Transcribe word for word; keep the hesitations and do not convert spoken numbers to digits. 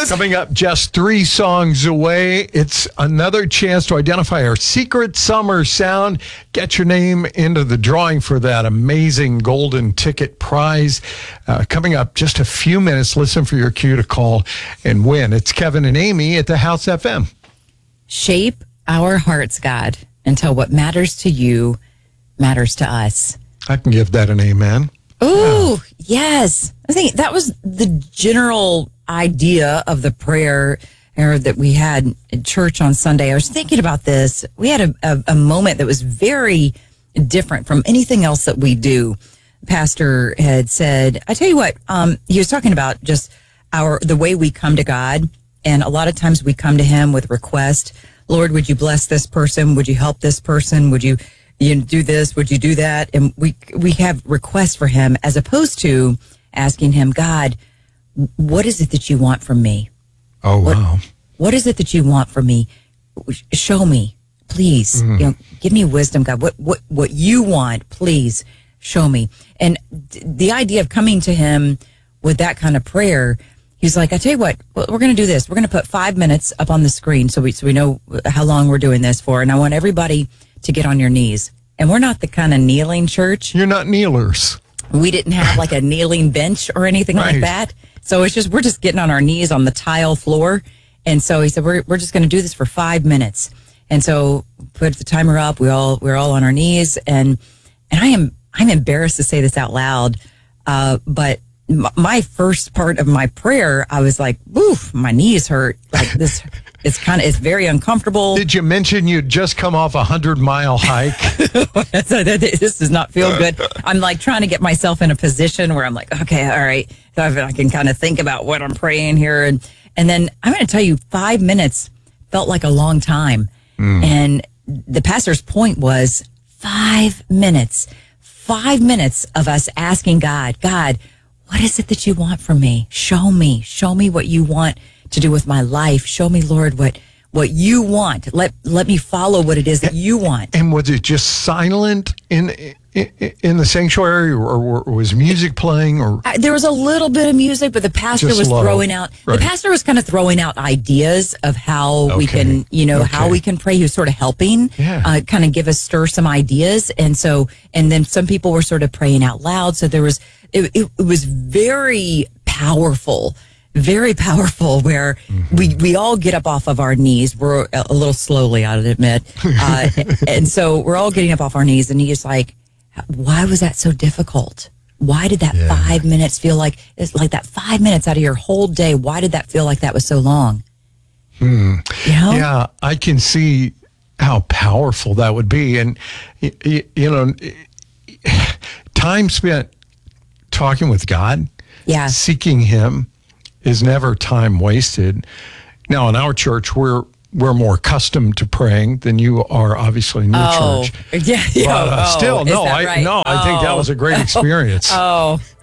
Coming up just three songs away, it's another chance to identify our secret summer sound. Get your name into the drawing for that amazing golden ticket prize. Uh, coming up just a few minutes, listen for your cue to call and win. It's Kevin and Amy at the House F M. Shape our hearts, God, until what matters to you matters to us. I can give that an amen. Oh, yeah. Yes. I think that was the general idea of the prayer or that we had in church on Sunday. I was thinking about this. We had a, a, a moment that was very different from anything else that we do. Pastor had said, I tell you what, um, he was talking about just our, the way we come to God. And a lot of times we come to him with request. Lord, would you bless this person? Would you help this person? Would you, you know, do this? Would you do that? And we, we have requests for him as opposed to asking him, God, what is it that you want from me? Oh, wow. What, what is it that you want from me? Show me, please. Mm. You know, give me wisdom, God. What, what, what you want, please show me. And th- the idea of coming to him with that kind of prayer, he's like, I tell you what, we're going to do this. We're going to put five minutes up on the screen so we, so we know how long we're doing this for. And I want everybody to get on your knees. And we're not the kind of kneeling church. You're not kneelers. We didn't have like a kneeling bench or anything right. like that. So it's just, we're just getting on our knees on the tile floor. And so he said, we're, we're just going to do this for five minutes. And so put the timer up. We all, we're all on our knees. And, and I am, I'm embarrassed to say this out loud. Uh, but m- my first part of my prayer, I was like, oof, my knees hurt. Like this, it's kind of, it's very uncomfortable. Did you mention you'd just come off a hundred mile hike? So this does not feel good. I'm like trying to get myself in a position where I'm like, okay, all right. So I can kind of think about what I'm praying here. And, and then I'm going to tell you, five minutes felt like a long time. Mm. And the pastor's point was five minutes, five minutes of us asking God, God, what is it that you want from me? Show me, show me what you want to do with my life. Show me, Lord, what, what you want. Let, let me follow what it is that you want. And was it just silent in, in, in the sanctuary, or, or was music playing? Or uh, there was a little bit of music, but the pastor just was low. throwing out, right. the pastor was kind of throwing out ideas of how okay. we can, you know, okay. how we can pray. He was sort of helping, yeah. uh, kind of give us, stir some ideas. And so, and then some people were sort of praying out loud. So there was, it, it, it was very powerful. Very powerful, where mm-hmm. we, we all get up off of our knees. We're a little slowly, I'll admit. Uh, and so we're all getting up off our knees, and he's like, why was that so difficult? Why did that yeah. five minutes feel like, it's like that five minutes out of your whole day? Why did that feel like that was so long? Hmm. You know? Yeah, I can see how powerful that would be. And, you, you know, time spent talking with God, yeah. seeking him, is never time wasted. Now, in our church, we're we're more accustomed to praying than you are, obviously, in your oh, church. Yeah, yeah. But uh, oh, still, no, I right? no, oh. I think that was a great experience. Oh,